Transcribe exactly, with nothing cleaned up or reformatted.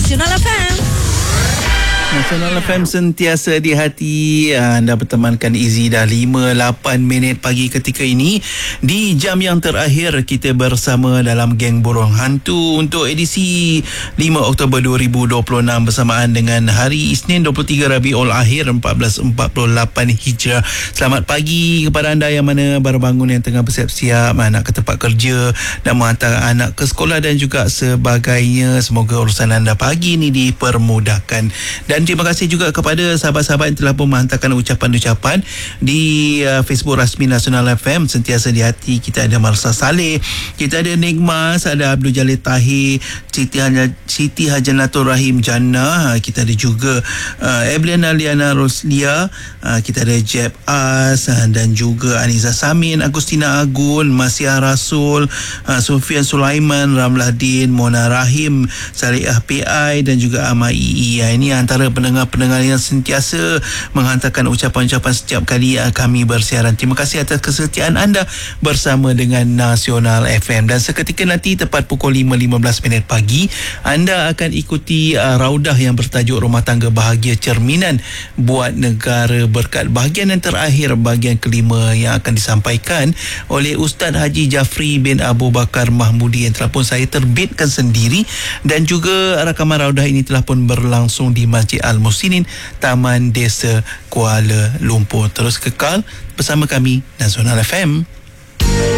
Nasional F M. Nasional F M sentiasa di hati. Anda bertemankan Izzy dah lima lapan minit pagi ketika ini. Di jam yang terakhir kita bersama dalam Geng Burung Hantu untuk edisi lima Oktober dua ribu dua puluh enam bersamaan dengan hari Isnin dua puluh tiga Rabiul Akhir empat belas empat puluh lapan Hijrah. Selamat pagi kepada anda yang mana baru bangun, yang tengah bersiap-siap nak ke tempat kerja dan menghantar anak ke sekolah dan juga sebagainya. Semoga urusan anda pagi ini dipermudahkan. Dan terima kasih juga kepada sahabat-sahabat yang telah pun menghantarkan ucapan-ucapan di uh, Facebook rasmi Nasional F M. Sentiasa di hati. Kita ada Marsa Saleh, kita ada Nigmas, ada Abdul Jalil Tahir, Siti, Haja, Siti Hajanatul Rahim Jannah, kita ada juga uh, Ebliana Liana Roslia, uh, kita ada Jeb As, uh, dan juga Aniza Samin, Agustina Agun, Masya Rasul, uh, Sufian Sulaiman, Ramlah Din, Mona Rahim, Sariah P I dan juga Ahmad I I. Ini antara pendengar-pendengar yang sentiasa menghantarkan ucapan-ucapan setiap kali kami bersiaran. Terima kasih atas kesetiaan anda bersama dengan Nasional F M. Dan seketika nanti tepat pukul lima lima belas minit pagi, anda akan ikuti uh, raudah yang bertajuk Rumah Tangga Bahagia Cerminan Buat Negara Berkat. Bahagian yang terakhir, bahagian kelima, yang akan disampaikan oleh Ustaz Haji Jafri bin Abu Bakar Mahmudi yang telah pun saya terbitkan sendiri, dan juga rakaman raudah ini telah pun berlangsung di Masjid Al-Musinin, Taman Desa Kuala Lumpur. Terus kekal bersama kami Nasional F M.